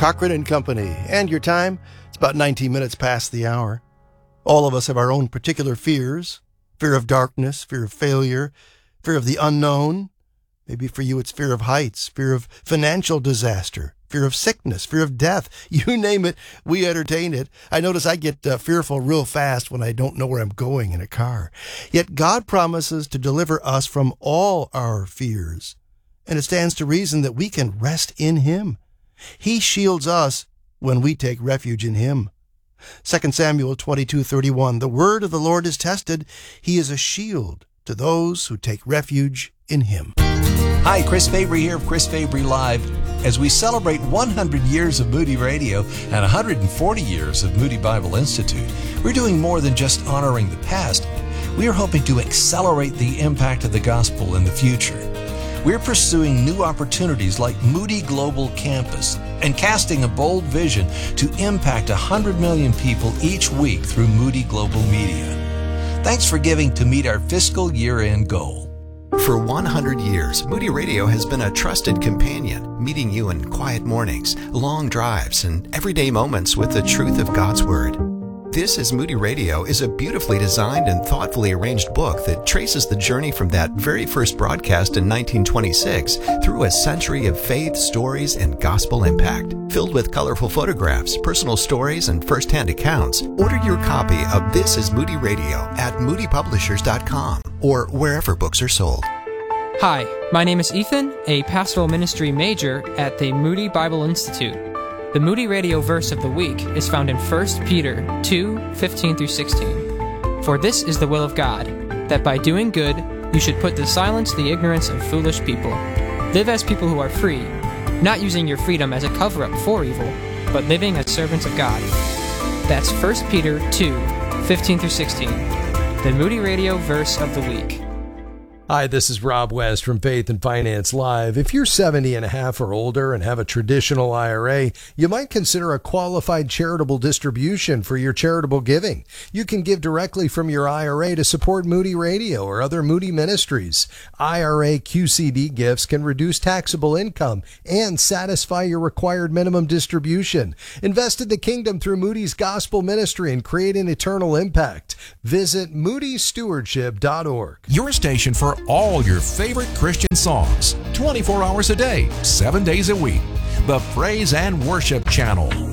Cochran and Company. And your time? It's about 19 minutes past the hour. All of us have our own particular fears. Fear of darkness, fear of failure, fear of the unknown. Maybe for you it's fear of heights, fear of financial disaster, fear of sickness, fear of death. You name it, we entertain it. I notice I get fearful real fast when I don't know where I'm going in a car. Yet God promises to deliver us from all our fears. And it stands to reason that we can rest in Him. He shields us when we take refuge in Him. 2 Samuel 22:31, the word of the Lord is tested. He is a shield to those who take refuge in Him. Hi, Chris Fabry here of Chris Fabry Live. As we celebrate 100 years of Moody Radio and 140 years of Moody Bible Institute, we're doing more than just honoring the past. We are hoping to accelerate the impact of the gospel in the future. We're pursuing new opportunities like Moody Global Campus and casting a bold vision to impact 100 million people each week through Moody Global Media. Thanks for giving to meet our fiscal year-end goal. For 100 years, Moody Radio has been a trusted companion, meeting you in quiet mornings, long drives, and everyday moments with the truth of God's Word. This is Moody Radio is a beautifully designed and thoughtfully arranged book that traces the journey from that very first broadcast in 1926 through a century of faith, stories, and gospel impact. Filled with colorful photographs, personal stories, and first-hand accounts, order your copy of This is Moody Radio at moodypublishers.com or wherever books are sold. Hi, my name is Ethan, a pastoral ministry major at the Moody Bible Institute. The Moody Radio verse of the week is found in 1 Peter 2:15-16. For this is the will of God, that by doing good you should put to silence the ignorance of foolish people. Live as people who are free, not using your freedom as a cover-up for evil, but living as servants of God. That's 1 Peter 2:15-16, the Moody Radio verse of the week. Hi, this is Rob West from Faith and Finance Live. If you're 70 and a half or older and have a traditional IRA, you might consider a qualified charitable distribution for your charitable giving. You can give directly from your IRA to support Moody Radio or other Moody ministries. IRA QCD gifts can reduce taxable income and satisfy your required minimum distribution. Invest in the kingdom through Moody's gospel ministry and create an eternal impact. Visit moodystewardship.org. Your station for all your favorite Christian songs, 24 hours a day, 7 days a week. The Praise and Worship Channel.